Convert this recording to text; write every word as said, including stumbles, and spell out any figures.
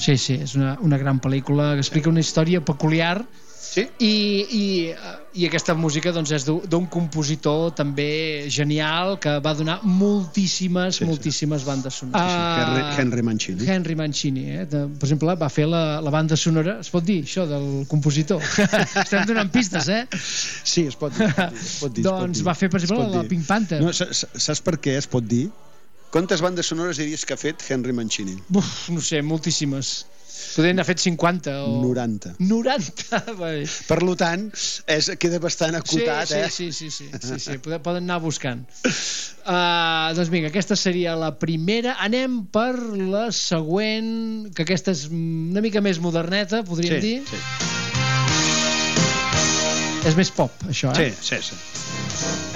Sí, sí, és una, una gran pel·lícula que explica una història peculiar. Sí? I, i, i aquesta música doncs, és d'un compositor també genial que va donar moltíssimes, sí, moltíssimes sí. bandes sonores. Sí, sí. Henry, Henry Mancini. Henry Mancini, eh? De, per exemple, va fer la, la banda sonora, es pot dir això, del compositor? Estem donant pistes, eh? Sí, es pot dir. Es pot dir doncs es pot dir. Va fer, per exemple, la Pink Panther. No, saps per què es pot dir? Quantes bandes sonores diries que ha fet Henry Mancini? Uf, no sé, moltíssimes. Podrien haver fet cinquanta o... noranta. noranta? Per tant, és, queda bastant acotat, sí, eh? Sí, sí, sí, sí, sí, sí. Poden anar buscant. Uh, doncs vinga, aquesta seria la primera. Anem per la següent, que aquesta és una mica més moderneta, podríem sí, dir. Sí. És més pop, això, eh? Sí, sí, sí.